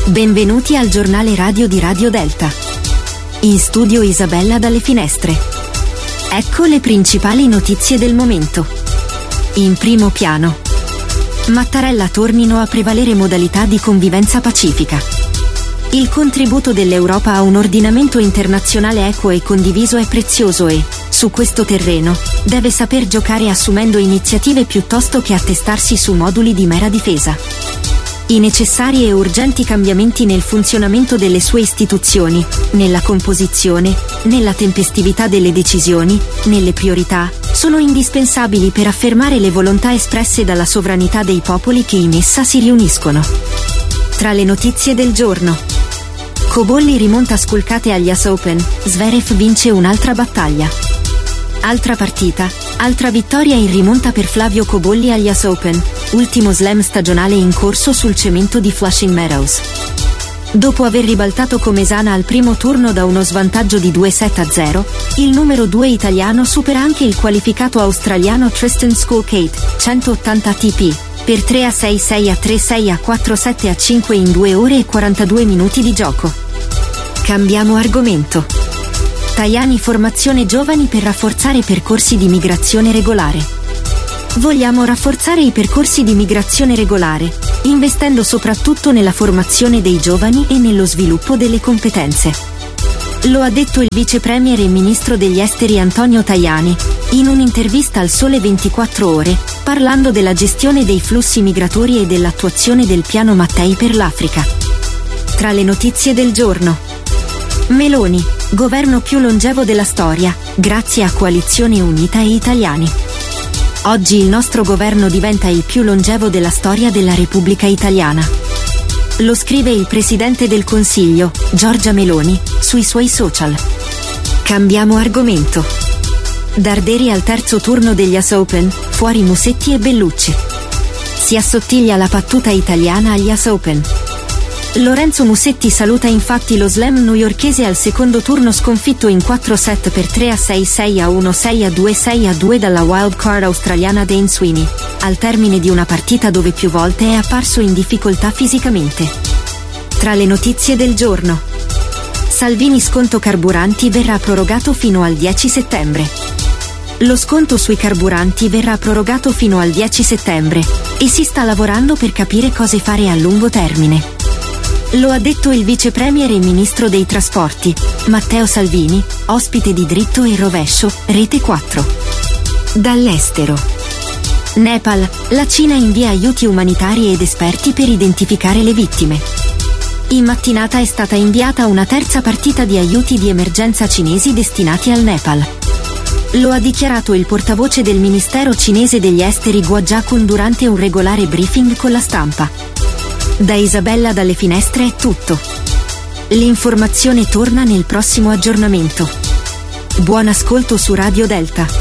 Benvenuti al giornale radio di Radio Delta. In studio Isabella dalle Finestre. Ecco le principali notizie del momento. In primo piano. Mattarella tornino a prevalere modalità di convivenza pacifica. Il contributo dell'Europa a un ordinamento internazionale equo e condiviso è prezioso e, su questo terreno, deve saper giocare assumendo iniziative piuttosto che attestarsi su moduli di mera difesa. I necessari e urgenti cambiamenti nel funzionamento delle sue istituzioni, nella composizione, nella tempestività delle decisioni, nelle priorità, sono indispensabili per affermare le volontà espresse dalla sovranità dei popoli che in essa si riuniscono. Tra le notizie del giorno. Cobolli rimonta sculcate agli US Open, Zverev vince un'altra battaglia. Altra partita, altra vittoria in rimonta per Flavio Cobolli agli US Open, ultimo slam stagionale in corso sul cemento di Flushing Meadows. Dopo aver ribaltato Comesana al primo turno da uno svantaggio di 2-7-0, il numero 2 italiano supera anche il qualificato australiano Tristan Skulkate, 180 ATP, per 3-6, 6-3, 6-4, 7-5 in 2 ore e 42 minuti di gioco. Cambiamo argomento. Tajani formazione giovani per rafforzare percorsi di migrazione regolare. Vogliamo rafforzare i percorsi di migrazione regolare, investendo soprattutto nella formazione dei giovani e nello sviluppo delle competenze. Lo ha detto il vice premier e ministro degli esteri Antonio Tajani, in un'intervista al Sole 24 Ore, parlando della gestione dei flussi migratori e dell'attuazione del piano Mattei per l'Africa. Tra le notizie del giorno. Meloni, governo più longevo della storia, grazie a Coalizione Unita e Italiani. Oggi il nostro governo diventa il più longevo della storia della Repubblica Italiana. Lo scrive il Presidente del Consiglio, Giorgia Meloni, sui suoi social. Cambiamo argomento. Darderi al terzo turno degli US Open, fuori Musetti e Bellucci. Si assottiglia la battuta italiana agli US Open. Lorenzo Musetti saluta infatti lo slam newyorkese al secondo turno sconfitto in 4 set per 3-6, 6-1, 6-2, 6-2 dalla wild card australiana Dane Sweeney, al termine di una partita dove più volte è apparso in difficoltà fisicamente. Tra le notizie del giorno. Salvini sconto carburanti verrà prorogato fino al 10 settembre. Lo sconto sui carburanti verrà prorogato fino al 10 settembre e si sta lavorando per capire cosa fare a lungo termine. Lo ha detto il vice premier e ministro dei trasporti, Matteo Salvini, ospite di Dritto e Rovescio, Rete 4. Dall'estero. Nepal, la Cina invia aiuti umanitari ed esperti per identificare le vittime. In mattinata è stata inviata una terza partita di aiuti di emergenza cinesi destinati al Nepal. Lo ha dichiarato il portavoce del Ministero cinese degli Esteri Guo Jiakun durante un regolare briefing con la stampa. Da Isabella dalle Finestre è tutto. L'informazione torna nel prossimo aggiornamento. Buon ascolto su Radio Delta.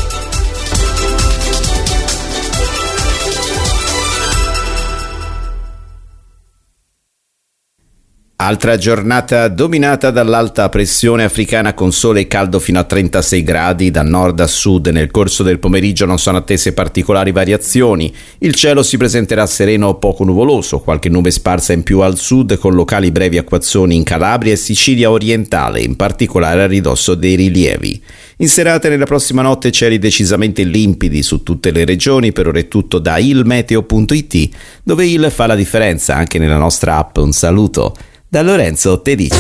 Altra giornata dominata dall'alta pressione africana con sole e caldo fino a 36 gradi da nord a sud. Nel corso del pomeriggio non sono attese particolari variazioni. Il cielo si presenterà sereno o poco nuvoloso, qualche nube sparsa in più al sud con locali brevi acquazzoni in Calabria e Sicilia orientale, in particolare a ridosso dei rilievi. In serata e nella prossima notte cieli decisamente limpidi su tutte le regioni. Per ora è tutto da ilmeteo.it, dove il fa la differenza anche nella nostra app. Un saluto da Lorenzo Tedici.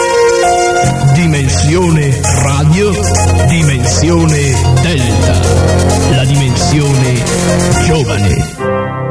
Dimensione radio, dimensione Delta.